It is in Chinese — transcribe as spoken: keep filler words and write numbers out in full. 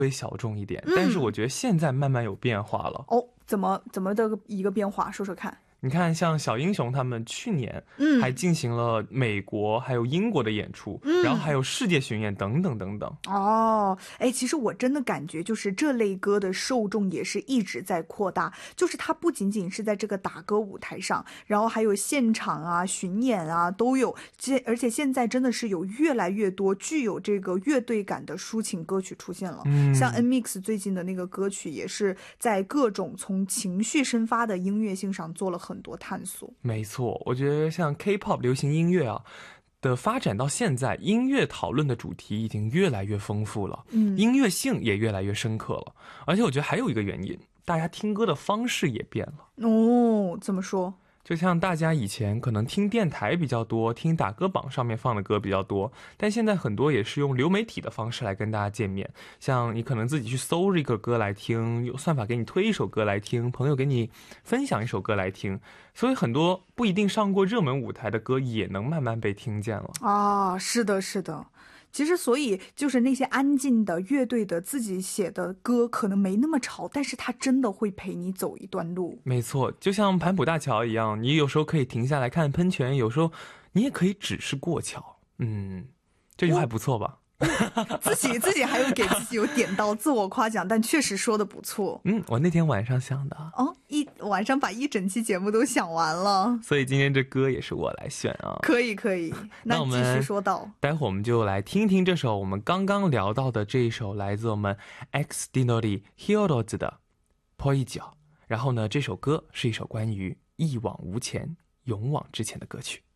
微小众一点、嗯、但是我觉得现在慢慢有变化了。 哦，怎么怎么的一个变化，说说看。 你看像小英雄他们去年还进行了美国还有英国的演出、嗯、然后还有世界巡演等等等等。 哦，哎，其实我真的感觉就是这类歌的受众也是一直在扩大，就是它不仅仅是在这个打歌舞台上，然后还有现场啊巡演啊都有，而且现在真的是有越来越多具有这个乐队感的抒情歌曲出现了、嗯、像 N M I X 最近的那个歌曲也是在各种从情绪生发的音乐性上做了很很多探索。 没错，我觉得像 K-pop 流行音乐啊的发展到现在，音乐讨论的主题已经越来越丰富了，嗯，音乐性也越来越深刻了。而且我觉得还有一个原因，大家听歌的方式也变了。 哦，怎么说？ 就像大家以前可能听电台比较多，听打歌榜上面放的歌比较多，但现在很多也是用流媒体的方式来跟大家见面。像你可能自己去搜一个歌来听，有算法给你推一首歌来听，朋友给你分享一首歌来听，所以很多不一定上过热门舞台的歌也能慢慢被听见了。 啊，是的，是的。其实所以就是那些安静的乐队的自己写的歌可能没那么吵，但是它真的会陪你走一段路。 没错，就像盘浦大桥一样，你有时候可以停下来看喷泉，有时候你也可以只是过桥。嗯，这句话还不错吧？ 自己自己还有给自己有点到自我夸奖，但确实说的不错。 嗯，我那天晚上想的。 哦，一晚上把一整期节目都想完了。 所以今天这歌也是我来选啊。 可以可以，那继续说到。 待会儿我们就来听听这首我们刚刚聊到的这一首来自我们 X Dinori Heroes 的 Poijo。然后呢，这首歌是一首关于一往无前、勇往直前的歌曲。